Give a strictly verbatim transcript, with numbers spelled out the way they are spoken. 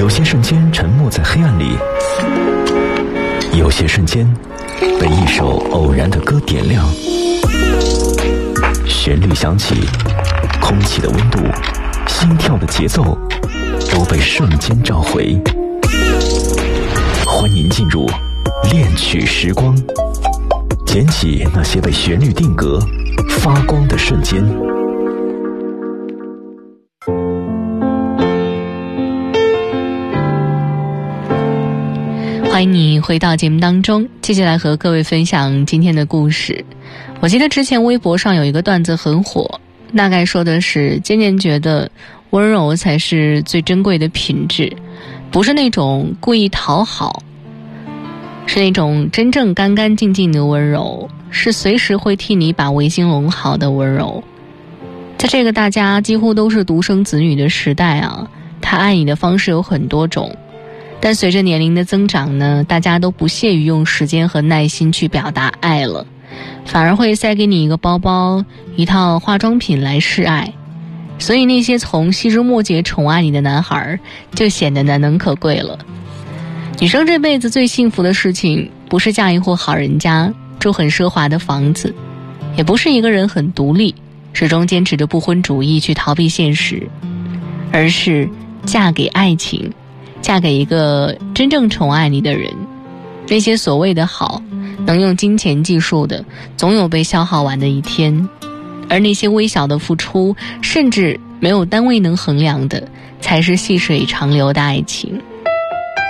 有些瞬间沉没在黑暗里，有些瞬间被一首偶然的歌点亮，旋律响起，空气的温度，心跳的节奏都被瞬间召回。欢迎进入恋曲时光，捡起那些被旋律定格发光的瞬间。 欢迎你回到节目当中，接下来和各位分享今天的故事。我记得之前微博上有一个段子很火，大概说的是渐渐觉得温柔才是最珍贵的品质，不是那种故意讨好，是那种真正干干净净的温柔，是随时会替你把围巾拢好的温柔。在这个大家几乎都是独生子女的时代啊，他爱你的方式有很多种，但随着年龄的增长呢，大家都不屑于用时间和耐心去表达爱了，反而会塞给你一个包包，一套化妆品来示爱。所以那些从细枝末节宠爱你的男孩就显得难能可贵了。女生这辈子最幸福的事情，不是嫁一户好人家，住很奢华的房子，也不是一个人很独立，始终坚持着不婚主义去逃避现实，而是嫁给爱情，嫁给一个真正宠爱你的人。那些所谓的好，能用金钱计数的，总有被消耗完的一天，而那些微小的付出，甚至没有单位能衡量的，才是细水长流的爱情。